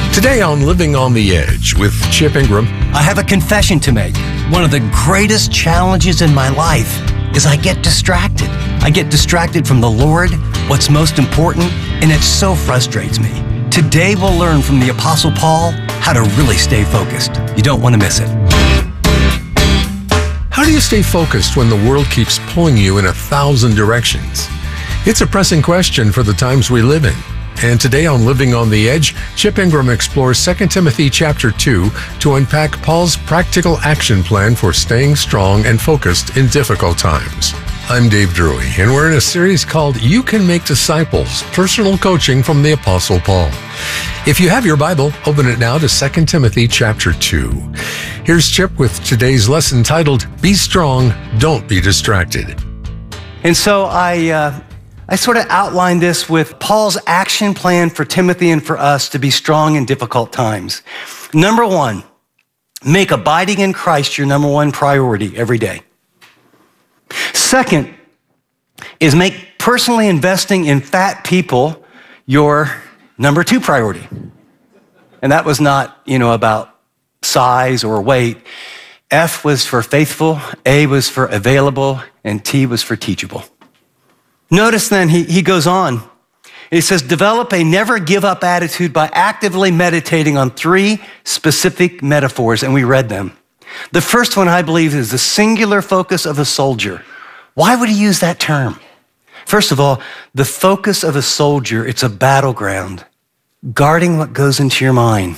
Today on Living on the Edge with Chip Ingram. I have a confession to make. One of the greatest challenges in my life is I get distracted. I get distracted from the Lord, what's most important, and it so frustrates me. Today we'll learn from the Apostle Paul how to really stay focused. You don't want to miss it. How do you stay focused when the world keeps pulling you in 1,000 directions? It's a pressing question for the times we live in. And today on Living on the Edge, Chip Ingram explores 2 Timothy chapter 2 to unpack Paul's practical action plan for staying strong and focused in difficult times. I'm Dave Drury, and we're in a series called You Can Make Disciples, Personal Coaching from the Apostle Paul. If you have your Bible, open it now to 2 Timothy chapter 2. Here's Chip with today's lesson titled, Be Strong, Don't Be Distracted. And so I sort of outlined this with Paul's action plan for Timothy and for us to be strong in difficult times. Number one, make abiding in Christ your number one priority every day. Second is make personally investing in fat people your number two priority. And that was not, about size or weight. F was for faithful, A was for available, and T was for teachable. Notice then he goes on. He says, develop a never give up attitude by actively meditating on three specific metaphors, and we read them. The first one, I believe, is the singular focus of a soldier. Why would he use that term? First of all, the focus of a soldier, it's a battleground, guarding what goes into your mind,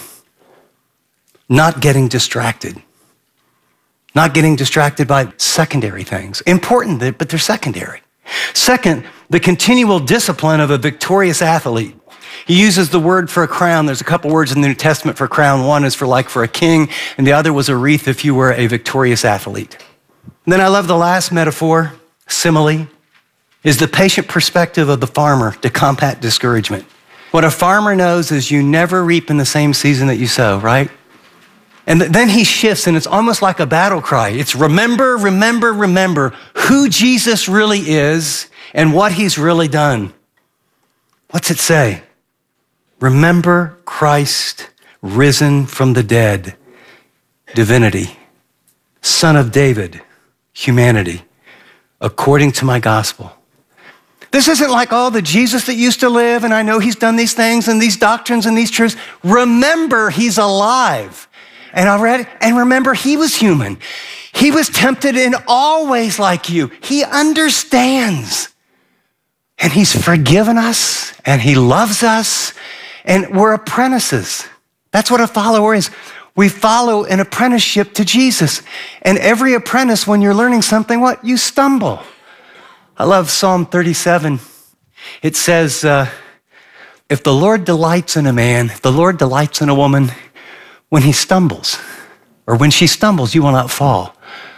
not getting distracted. Not getting distracted by secondary things. Important, but they're secondary. Second, the continual discipline of a victorious athlete. He uses the word for a crown. There's a couple words in the New Testament for crown. One is for a king, and the other was a wreath if you were a victorious athlete. And then I love the last metaphor, simile, is the patient perspective of the farmer to combat discouragement. What a farmer knows is you never reap in the same season that you sow, right? And then he shifts, and it's almost like a battle cry. It's remember, remember, remember who Jesus really is and what he's really done. What's it say? Remember Christ risen from the dead, divinity, Son of David, humanity, according to my gospel. This isn't like, the Jesus that used to live, and I know he's done these things and these doctrines and these truths. Remember, he's alive. And remember, he was human. He was tempted in all ways like you. He understands. And he's forgiven us, and he loves us, and we're apprentices. That's what a follower is. We follow an apprenticeship to Jesus. And every apprentice, when you're learning something, you stumble. I love Psalm 37. It says, if the Lord delights in a man, if the Lord delights in a woman, when he stumbles, or when she stumbles, you will not fall,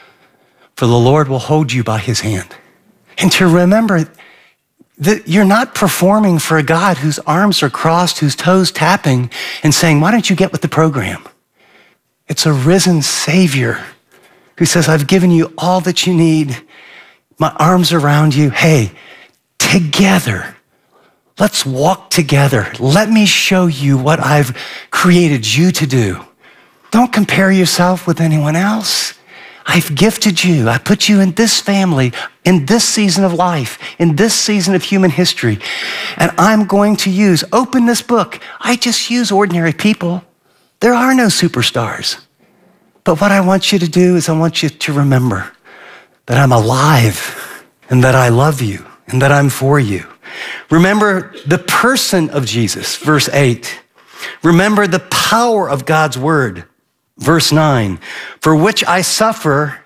for the Lord will hold you by his hand. And to remember that you're not performing for a God whose arms are crossed, whose toes tapping, and saying, why don't you get with the program? It's a risen Savior who says, I've given you all that you need. My arms around you. Hey, together, let's walk together. Let me show you what I've created you to do. Don't compare yourself with anyone else. I've gifted you. I put you in this family, in this season of life, in this season of human history. And I'm going to open this book. I just use ordinary people. There are no superstars. But what I want you to do is I want you to remember that I'm alive and that I love you and that I'm for you. Remember the person of Jesus, verse 8. Remember the power of God's word, verse 9. For which I suffer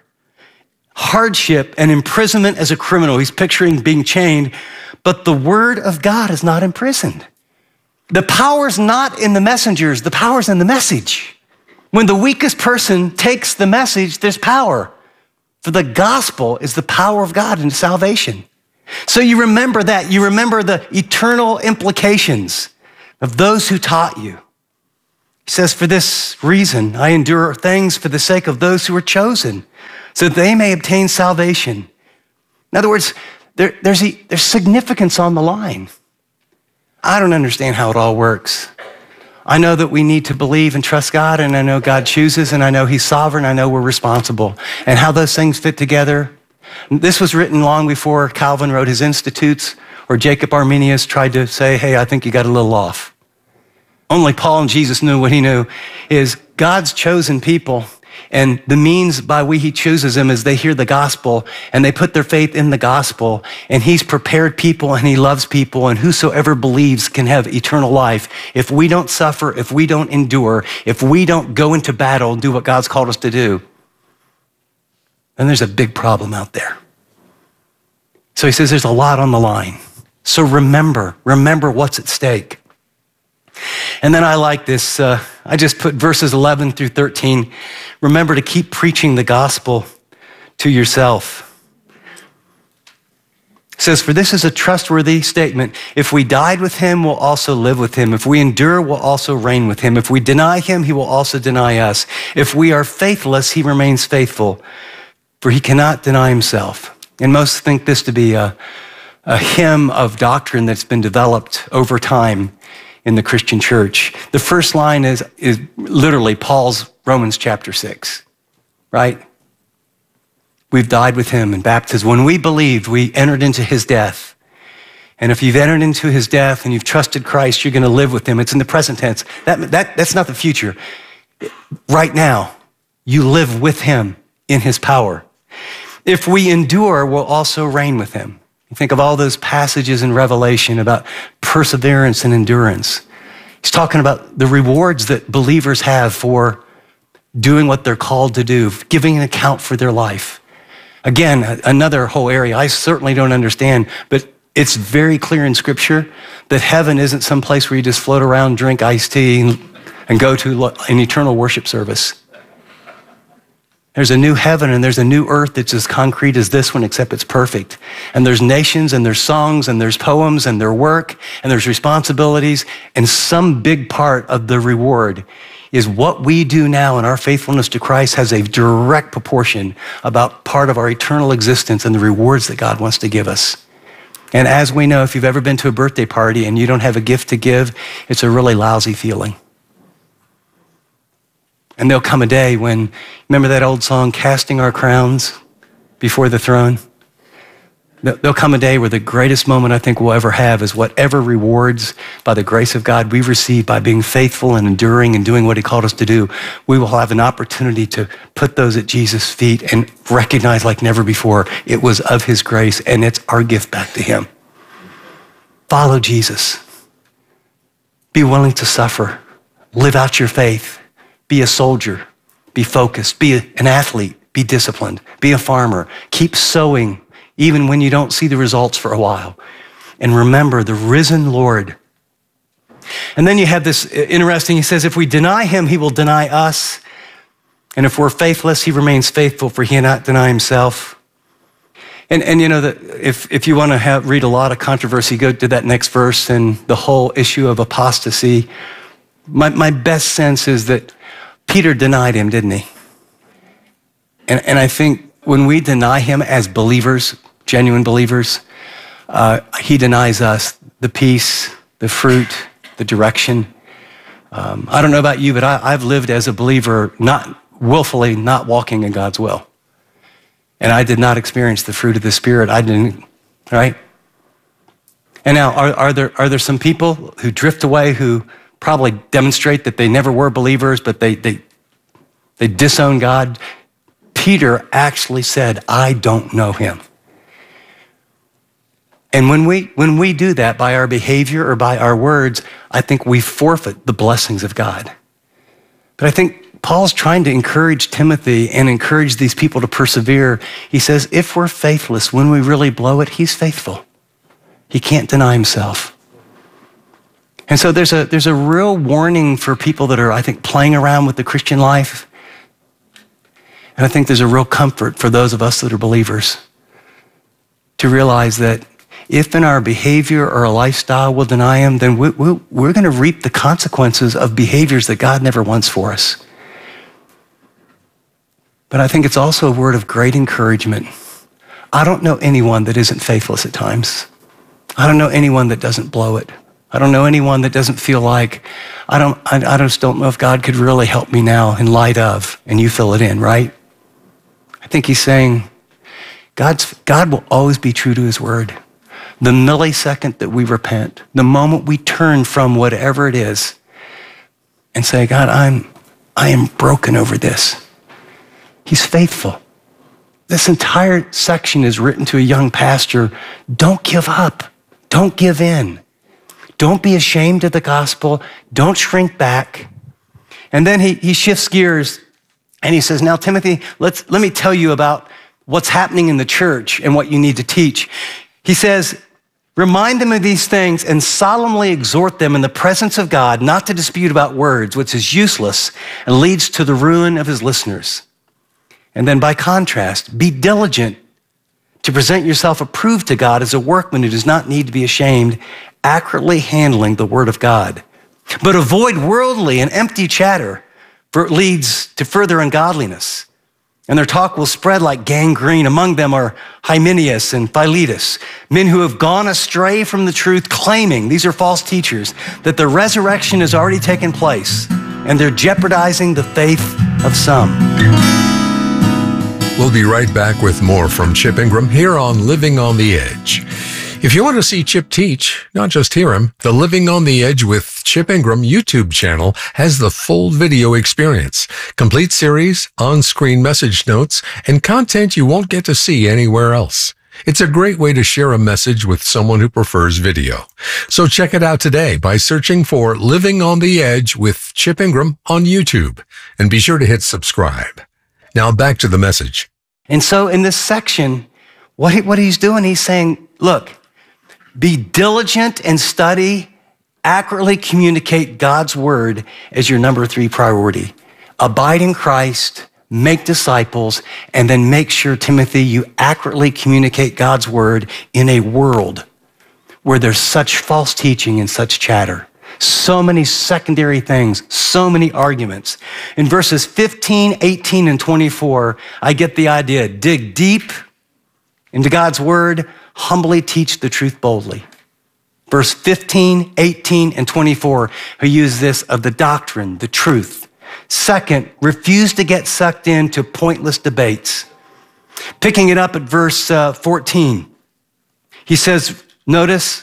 hardship and imprisonment as a criminal. He's picturing being chained, but the word of God is not imprisoned. The power's not in the messengers, the power's in the message. When the weakest person takes the message, there's power. For the gospel is the power of God into salvation. So you remember that. You remember the eternal implications of those who taught you. He says, for this reason, I endure things for the sake of those who are chosen, so that they may obtain salvation. In other words, there's significance on the line. I don't understand how it all works. I know that we need to believe and trust God, and I know God chooses, and I know he's sovereign. I know we're responsible. And how those things fit together. This was written long before Calvin wrote his Institutes, or Jacob Arminius tried to say, hey, I think you got a little off. Only Paul and Jesus knew what he knew, is God's chosen people, and the means by which he chooses them is they hear the gospel and they put their faith in the gospel, and he's prepared people and he loves people, and whosoever believes can have eternal life. If we don't suffer, if we don't endure, if we don't go into battle and do what God's called us to do, then there's a big problem out there. So he says there's a lot on the line. So remember what's at stake. And then I like this, I just put verses 11 through 13. Remember to keep preaching the gospel to yourself. It says, for this is a trustworthy statement. If we died with him, we'll also live with him. If we endure, we'll also reign with him. If we deny him, he will also deny us. If we are faithless, he remains faithful, for he cannot deny himself. And most think this to be a hymn of doctrine that's been developed over time in the Christian church. The first line is literally Paul's Romans chapter 6, right? We've died with him in baptism. When we believed, we entered into his death. And if you've entered into his death and you've trusted Christ, you're going to live with him. It's in the present tense. That's not the future. Right now, you live with him in his power. If we endure, we'll also reign with him. You think of all those passages in Revelation about perseverance and endurance. He's talking about the rewards that believers have for doing what they're called to do, giving an account for their life. Again, another whole area I certainly don't understand, but it's very clear in Scripture that heaven isn't some place where you just float around, drink iced tea, and go to an eternal worship service. There's a new heaven and there's a new earth that's as concrete as this one, except it's perfect. And there's nations and there's songs and there's poems and there's work and there's responsibilities, and some big part of the reward is what we do now in our faithfulness to Christ has a direct proportion about part of our eternal existence and the rewards that God wants to give us. And as we know, if you've ever been to a birthday party and you don't have a gift to give, it's a really lousy feeling. And there'll come a day when, remember that old song, Casting Our Crowns Before the Throne? There'll come a day where the greatest moment I think we'll ever have is whatever rewards by the grace of God we receive by being faithful and enduring and doing what he called us to do, we will have an opportunity to put those at Jesus' feet and recognize like never before it was of his grace and it's our gift back to him. Follow Jesus. Be willing to suffer. Live out your faith. Be a soldier, be focused, be an athlete, be disciplined, be a farmer. Keep sowing even when you don't see the results for a while. And remember the risen Lord. And then you have this interesting, he says, if we deny him, he will deny us. And if we're faithless, he remains faithful, for he cannot deny himself. And you know, that if you want to read a lot of controversy, go to that next verse and the whole issue of apostasy. My best sense is that Peter denied him, didn't he? And I think when we deny him as believers, genuine believers, he denies us the peace, the fruit, the direction. I don't know about you, but I've lived as a believer, not willfully not walking in God's will. And I did not experience the fruit of the Spirit. I didn't, right? And now, are there some people who drift away who probably demonstrate that they never were believers, but they disown God? Peter actually said, I don't know him. And when we do that by our behavior or by our words, I think we forfeit the blessings of God. But I think Paul's trying to encourage Timothy and encourage these people to persevere. He says, if we're faithless, when we really blow it, he's faithful. He can't deny himself. And so there's a real warning for people that are, I think, playing around with the Christian life. And I think there's a real comfort for those of us that are believers to realize that if in our behavior or our lifestyle we'll deny him, then we're going to reap the consequences of behaviors that God never wants for us. But I think it's also a word of great encouragement. I don't know anyone that isn't faithless at times. I don't know anyone that doesn't blow it. I don't know anyone that doesn't feel like, I just don't know if God could really help me now in light of, and you fill it in, right? I think he's saying God will always be true to his word. The millisecond that we repent, the moment we turn from whatever it is and say, God, I am broken over this. He's faithful. This entire section is written to a young pastor. Don't give up. Don't give in. Don't be ashamed of the gospel. Don't shrink back. And then he shifts gears and he says, now, Timothy, let me tell you about what's happening in the church and what you need to teach. He says, remind them of these things and solemnly exhort them in the presence of God not to dispute about words, which is useless and leads to the ruin of his listeners. And then by contrast, be diligent to present yourself approved to God as a workman who does not need to be ashamed, accurately handling the word of God. But avoid worldly and empty chatter, for it leads to further ungodliness. And their talk will spread like gangrene. Among them are Hymenaeus and Philetus, men who have gone astray from the truth, claiming, these are false teachers, that the resurrection has already taken place, and they're jeopardizing the faith of some. We'll be right back with more from Chip Ingram here on Living on the Edge. If you want to see Chip teach, not just hear him, the Living on the Edge with Chip Ingram YouTube channel has the full video experience, complete series, on-screen message notes, and content you won't get to see anywhere else. It's a great way to share a message with someone who prefers video. So check it out today by searching for Living on the Edge with Chip Ingram on YouTube. And be sure to hit subscribe. Now back to the message. And so in this section, what he's doing, he's saying, look, be diligent and study, accurately communicate God's word as your number 3 priority. Abide in Christ, make disciples, and then make sure, Timothy, you accurately communicate God's word in a world where there's such false teaching and such chatter. So many secondary things, so many arguments. In verses 15, 18, and 24, I get the idea. Dig deep into God's word, humbly teach the truth boldly. Verse 15, 18, and 24, who use this of the doctrine, the truth. Second, refuse to get sucked into pointless debates. Picking it up at verse 14, he says, notice,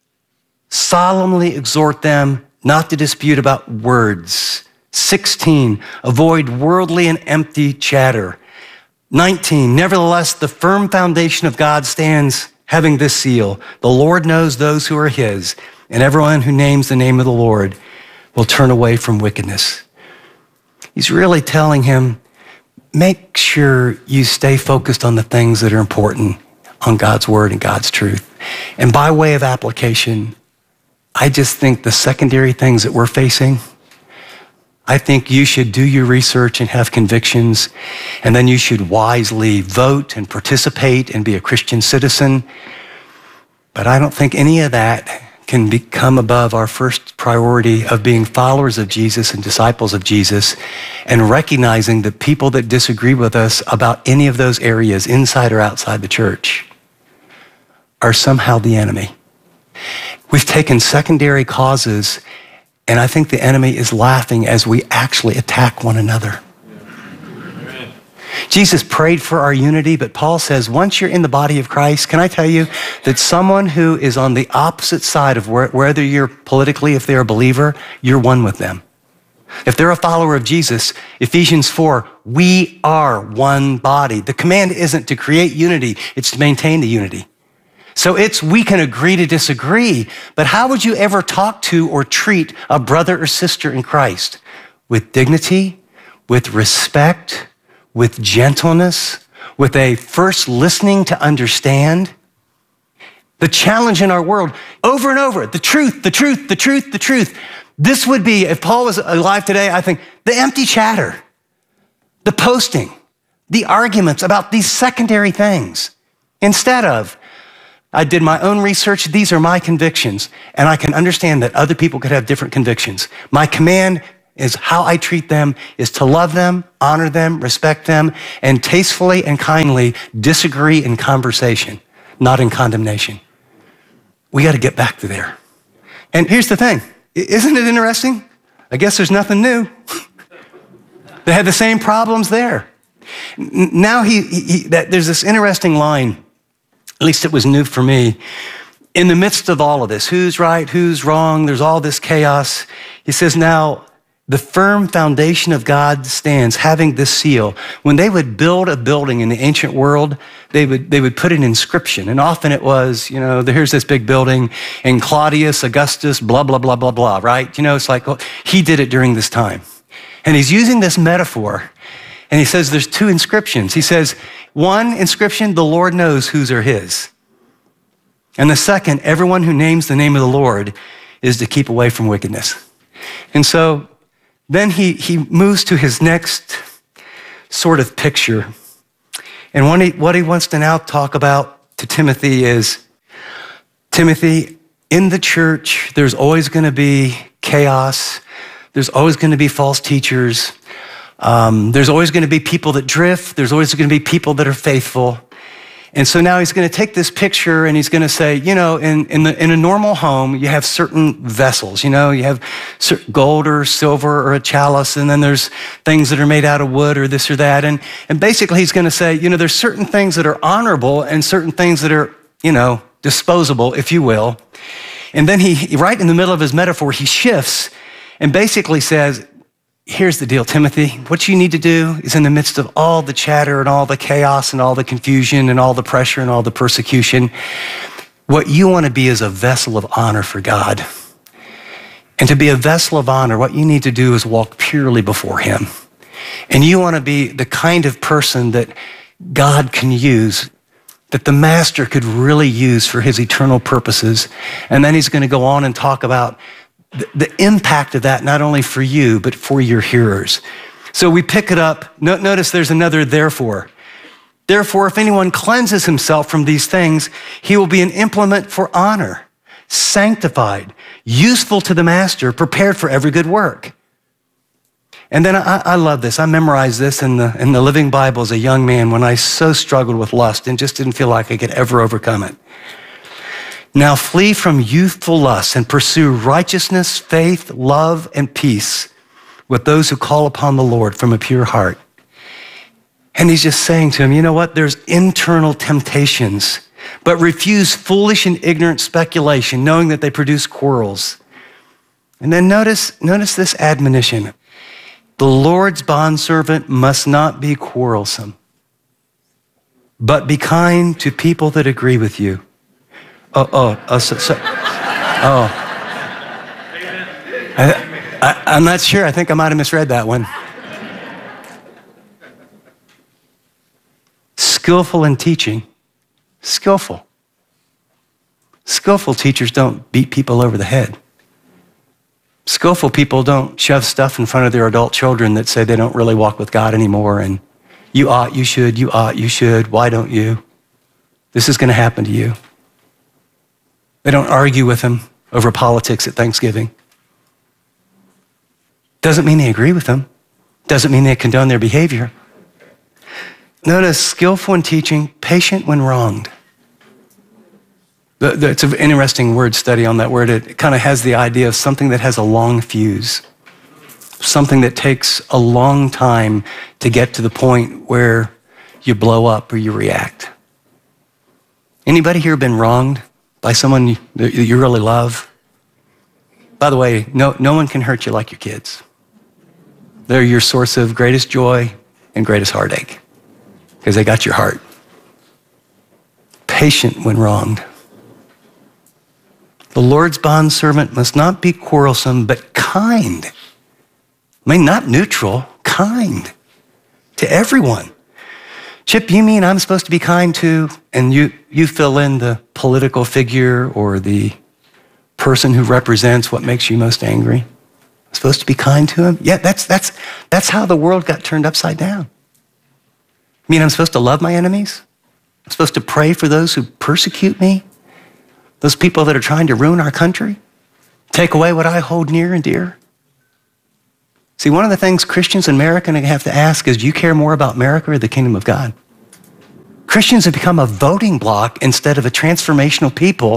solemnly exhort them not to dispute about words. 16, avoid worldly and empty chatter. 19, nevertheless, the firm foundation of God stands, having this seal: the Lord knows those who are his, and everyone who names the name of the Lord will turn away from wickedness. He's really telling him, make sure you stay focused on the things that are important, on God's word and God's truth. And by way of application, I just think the secondary things that we're facing, I think you should do your research and have convictions, and then you should wisely vote and participate and be a Christian citizen. But I don't think any of that can become above our first priority of being followers of Jesus and disciples of Jesus, and recognizing that people that disagree with us about any of those areas, inside or outside the church, are somehow the enemy. We've taken secondary causes, and I think the enemy is laughing as we actually attack one another. Amen. Jesus prayed for our unity, but Paul says, once you're in the body of Christ, can I tell you that someone who is on the opposite side of whether you're politically, if they're a believer, you're one with them. If they're a follower of Jesus, Ephesians 4, we are one body. The command isn't to create unity, it's to maintain the unity. So we can agree to disagree, but how would you ever talk to or treat a brother or sister in Christ? With dignity, with respect, with gentleness, with a first listening to understand. The challenge in our world, over and over, the truth, the truth, the truth, the truth. This would be, if Paul was alive today, I think, the empty chatter, the posting, the arguments about these secondary things, instead of, I did my own research. These are my convictions, and I can understand that other people could have different convictions. My command is how I treat them is to love them, honor them, respect them, and tastefully and kindly disagree in conversation, not in condemnation. We got to get back to there. And here's the thing. Isn't it interesting? I guess there's nothing new. They had the same problems there. Now there's this interesting line, at least it was new for me. In the midst of all of this, who's right, who's wrong, there's all this chaos. He says, now the firm foundation of God stands, having this seal. When they would build a building in the ancient world, they would put an inscription. And often it was, here's this big building, and Claudius, Augustus, blah, blah, blah, blah, blah, right? It's like, well, he did it during this time. And he's using this metaphor, and he says there's two inscriptions. He says, one inscription, the Lord knows whose are his. And the second, everyone who names the name of the Lord is to keep away from wickedness. And so then he moves to his next sort of picture. And what he wants to now talk about to Timothy is, Timothy, in the church, there's always going to be chaos. There's always going to be false teachers. There's always going to be people that drift. There's always going to be people that are faithful. And so now he's going to take this picture and he's going to say, in a normal home, you have certain vessels, you have gold or silver or a chalice, and then there's things that are made out of wood or this or that. And basically he's going to say, there's certain things that are honorable and certain things that are, disposable, if you will. And then he, right in the middle of his metaphor, he shifts and basically says, here's the deal, Timothy. What you need to do is, in the midst of all the chatter and all the chaos and all the confusion and all the pressure and all the persecution, what you want to be is a vessel of honor for God. And to be a vessel of honor, what you need to do is walk purely before him. And you want to be the kind of person that God can use, that the master could really use for his eternal purposes. And then he's going to go on and talk about the impact of that, not only for you, but for your hearers. So we pick it up. Notice there's another therefore. Therefore, if anyone cleanses himself from these things, he will be an implement for honor, sanctified, useful to the master, prepared for every good work. And then I love this. I memorized this in the Living Bible as a young man when I so struggled with lust and just didn't feel like I could ever overcome it. Now flee from youthful lusts and pursue righteousness, faith, love, and peace with those who call upon the Lord from a pure heart. And he's just saying to him, you know what? There's internal temptations, but refuse foolish and ignorant speculation, knowing that they produce quarrels. And then notice this admonition. The Lord's bondservant must not be quarrelsome, but be kind to people that agree with you. I'm not sure. I think I might have misread that one. Skillful in teaching. Skillful. Skillful teachers don't beat people over the head. Skillful people don't shove stuff in front of their adult children that say they don't really walk with God anymore, and you ought, you should, you ought, you should, why don't you? This is going to happen to you. They don't argue with them over politics at Thanksgiving. Doesn't mean they agree with them. Doesn't mean they condone their behavior. Notice, skillful in teaching, patient when wronged. It's an interesting word study on that word. It kind of has the idea of something that has a long fuse, something that takes a long time to get to the point where you blow up or you react. Anybody here been wronged by someone that you really love? By the way, no one can hurt you like your kids. They're your source of greatest joy and greatest heartache because they got your heart. Patient when wronged. The Lord's bondservant must not be quarrelsome, but kind. I mean, not neutral, kind to everyone. Chip, you mean I'm supposed to be kind to, and you fill in the political figure or the person who represents what makes you most angry? I'm supposed to be kind to him? Yeah, that's how the world got turned upside down. I mean, I'm supposed to love my enemies? I'm supposed to pray for those who persecute me? Those people that are trying to ruin our country? Take away what I hold near and dear? See, one of the things Christians in America have to ask is, do you care more about America or the kingdom of God? Christians have become a voting bloc instead of a transformational people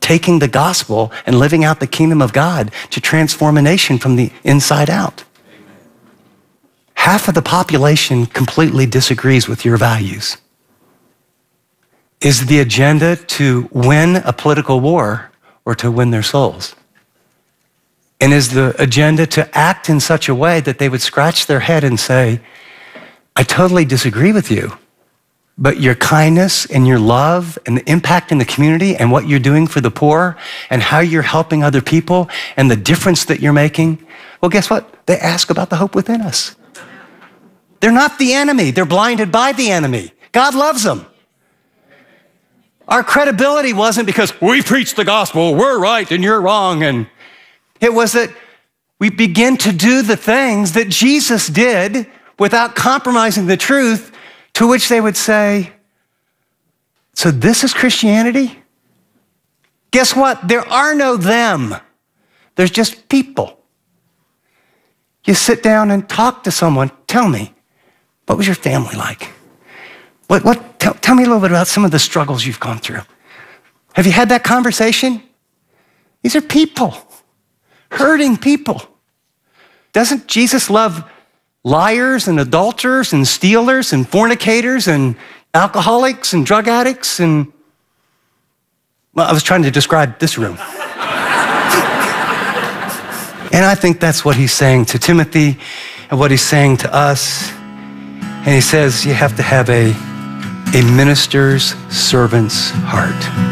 taking the gospel and living out the kingdom of God to transform a nation from the inside out. Half of the population completely disagrees with your values. Is the agenda to win a political war or to win their souls? And is the agenda to act in such a way that they would scratch their head and say, I totally disagree with you, but your kindness and your love and the impact in the community and what you're doing for the poor and how you're helping other people and the difference that you're making, well, guess what? They ask about the hope within us. They're not the enemy. They're blinded by the enemy. God loves them. Our credibility wasn't because we preach the gospel, we're right and you're wrong. And it was that we begin to do the things that Jesus did without compromising the truth, to which they would say, so this is Christianity? Guess what? There are no them. There's just people. You sit down and talk to someone. Tell me, what was your family like? Tell me a little bit about some of the struggles you've gone through. Have you had that conversation? These are people, hurting people. Doesn't Jesus love liars and adulterers and stealers and fornicators and alcoholics and drug addicts? And, well, I was trying to describe this room. And I think that's what he's saying to Timothy and what he's saying to us. And he says you have to have a minister's servant's heart.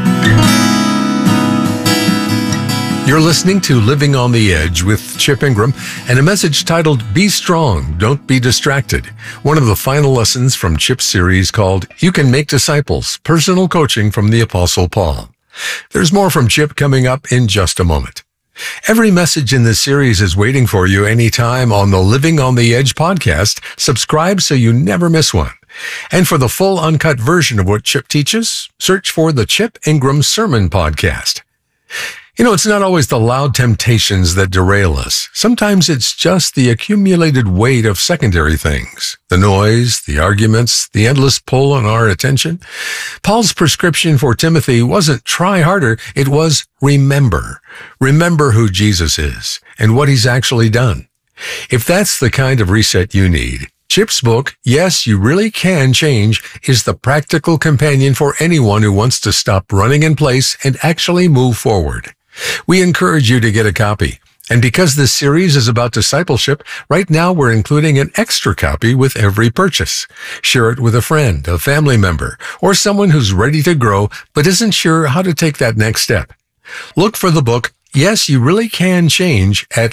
You're listening to Living on the Edge with Chip Ingram and a message titled, Be Strong, Don't Be Distracted. One of the final lessons from Chip's series called You Can Make Disciples, Personal Coaching from the Apostle Paul. There's more from Chip coming up in just a moment. Every message in this series is waiting for you anytime on the Living on the Edge podcast. Subscribe so you never miss one. And for the full uncut version of what Chip teaches, search for the Chip Ingram Sermon Podcast. You know, it's not always the loud temptations that derail us. Sometimes it's just the accumulated weight of secondary things. The noise, the arguments, the endless pull on our attention. Paul's prescription for Timothy wasn't try harder, it was remember. Remember who Jesus is and what he's actually done. If that's the kind of reset you need, Chip's book, Yes, You Really Can Change, is the practical companion for anyone who wants to stop running in place and actually move forward. We encourage you to get a copy. And because this series is about discipleship, right now we're including an extra copy with every purchase. Share it with a friend, a family member, or someone who's ready to grow but isn't sure how to take that next step. Look for the book, Yes, You Really Can Change at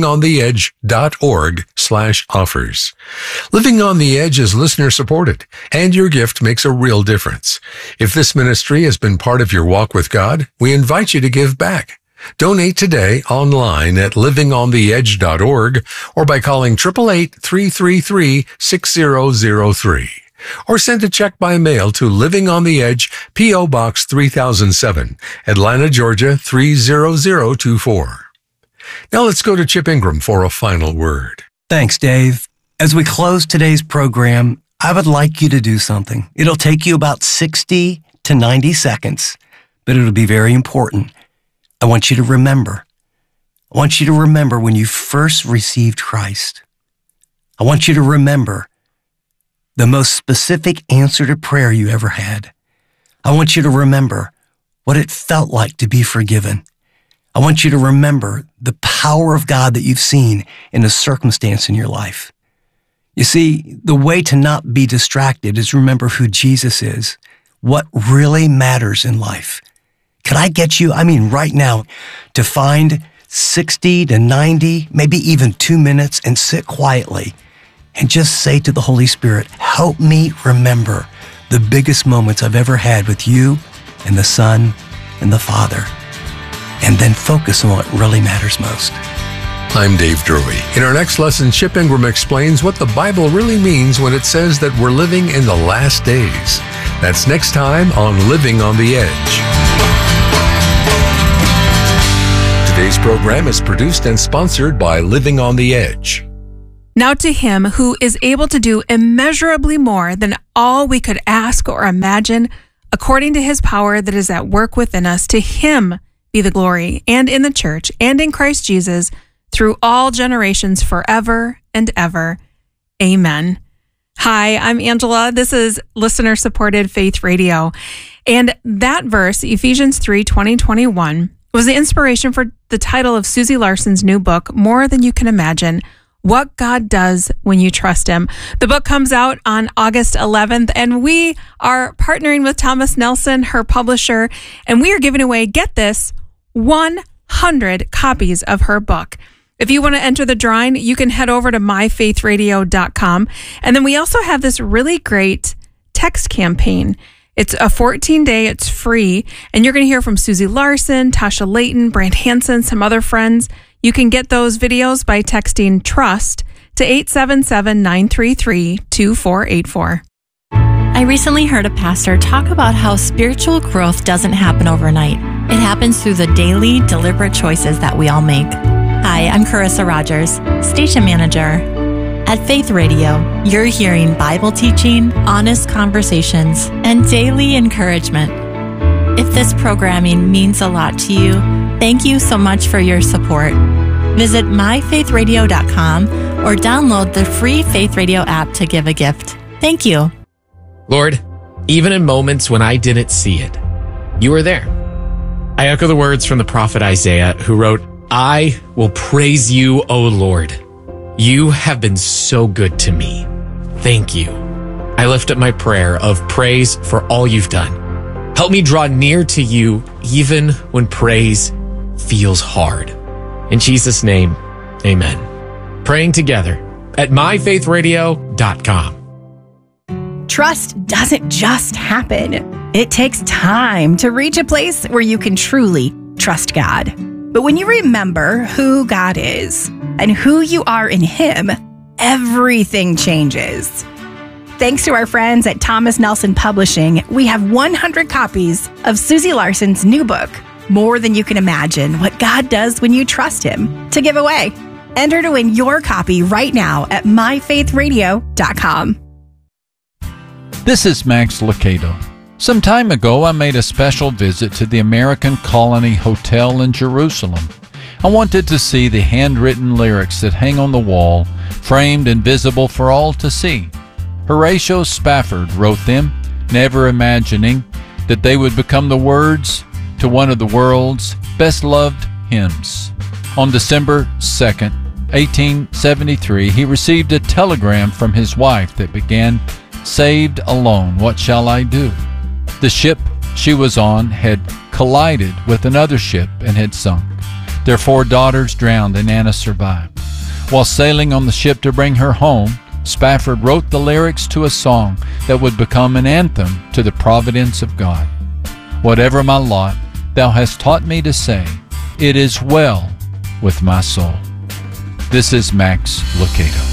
livingontheedge.org/offers. Living on the Edge is listener supported, and your gift makes a real difference. If this ministry has been part of your walk with God, we invite you to give back. Donate today online at livingontheedge.org or by calling 888-333-6003. Or send a check by mail to Living on the Edge, P.O. Box 3007, Atlanta, Georgia 30024. Now let's go to Chip Ingram for a final word. Thanks, Dave. As we close today's program, I would like you to do something. It'll take you about 60 to 90 seconds, but it'll be very important. I want you to remember. I want you to remember when you first received Christ. I want you to remember the most specific answer to prayer you ever had. I want you to remember what it felt like to be forgiven. I want you to remember the power of God that you've seen in a circumstance in your life. You see, the way to not be distracted is remember who Jesus is, what really matters in life. Could I get you, right now, to find 60 to 90, maybe even 2 minutes and sit quietly and just say to the Holy Spirit, help me remember the biggest moments I've ever had with you and the Son and the Father, and then focus on what really matters most. I'm Dave Drury. In our next lesson, Chip Ingram explains what the Bible really means when it says that we're living in the last days. That's next time on Living on the Edge. Today's program is produced and sponsored by Living on the Edge. Now to him who is able to do immeasurably more than all we could ask or imagine, according to his power that is at work within us, to him be the glory, and in the church, and in Christ Jesus, through all generations, forever and ever. Amen. Hi, I'm Angela. This is listener-supported Faith Radio. And that verse, Ephesians 3:20-21, was the inspiration for the title of Susie Larson's new book, More Than You Can Imagine, What God Does When You Trust Him. The book comes out on August 11th, and we are partnering with Thomas Nelson, her publisher, and we are giving away, get this, 100 copies of her book. If you want to enter the drawing, you can head over to myfaithradio.com. And then we also have this really great text campaign. It's a 14-day, it's free, and you're going to hear from Susie Larson, Tasha Layton, Brant Hansen, some other friends. You can get those videos by texting TRUST to 877-933-2484. I recently heard a pastor talk about how spiritual growth doesn't happen overnight. It happens through the daily, deliberate choices that we all make. Hi, I'm Carissa Rogers, station manager. At Faith Radio, you're hearing Bible teaching, honest conversations, and daily encouragement. If this programming means a lot to you, thank you so much for your support. Visit myfaithradio.com or download the free Faith Radio app to give a gift. Thank you. Lord, even in moments when I didn't see it, you were there. I echo the words from the prophet Isaiah, who wrote, I will praise you, O Lord. You have been so good to me. Thank you. I lift up my prayer of praise for all you've done. Help me draw near to you even when praise feels hard. In Jesus' name, amen. Praying together at myfaithradio.com. Trust doesn't just happen. It takes time to reach a place where you can truly trust God. But when you remember who God is and who you are in Him, everything changes. Thanks to our friends at Thomas Nelson Publishing, we have 100 copies of Susie Larson's new book, More Than You Can Imagine, What God Does When You Trust Him, to give away. Enter to win your copy right now at myfaithradio.com. This is Max Lucado. Some time ago, I made a special visit to the American Colony Hotel in Jerusalem. I wanted to see the handwritten lyrics that hang on the wall, framed and visible for all to see. Horatio Spafford wrote them, never imagining that they would become the words to one of the world's best-loved hymns. On December 2nd, 1873, he received a telegram from his wife that began, "Saved alone, what shall I do?" The ship she was on had collided with another ship and had sunk. Their 4 daughters drowned and Anna survived. While sailing on the ship to bring her home, Spafford wrote the lyrics to a song that would become an anthem to the providence of God. Whatever my lot, thou hast taught me to say, it is well with my soul. This is Max Lucado.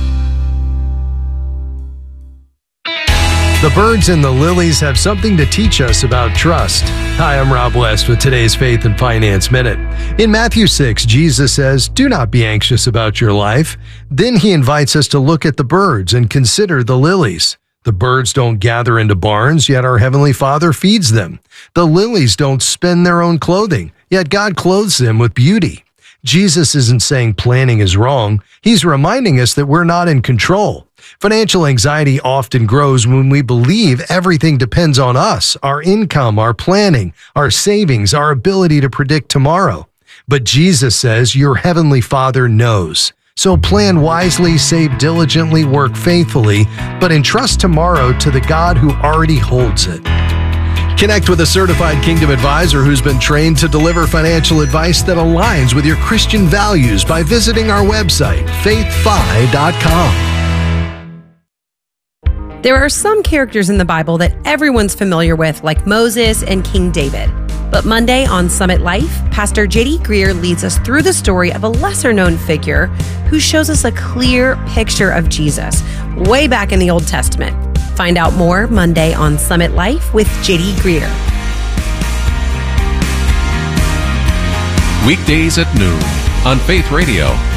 The birds and the lilies have something to teach us about trust. Hi, I'm Rob West with today's Faith and Finance Minute. In Matthew 6, Jesus says, "Do not be anxious about your life." Then he invites us to look at the birds and consider the lilies. The birds don't gather into barns, yet our Heavenly Father feeds them. The lilies don't spin their own clothing, yet God clothes them with beauty. Jesus isn't saying planning is wrong. He's reminding us that we're not in control. Financial anxiety often grows when we believe everything depends on us, our income, our planning, our savings, our ability to predict tomorrow. But Jesus says your Heavenly Father knows. So plan wisely, save diligently, work faithfully, but entrust tomorrow to the God who already holds it. Connect with a certified Kingdom advisor who's been trained to deliver financial advice that aligns with your Christian values by visiting our website, faithfi.com. There are some characters in the Bible that everyone's familiar with, like Moses and King David. But Monday on Summit Life, Pastor J.D. Greer leads us through the story of a lesser-known figure who shows us a clear picture of Jesus way back in the Old Testament. Find out more Monday on Summit Life with J.D. Greer. Weekdays at noon on Faith Radio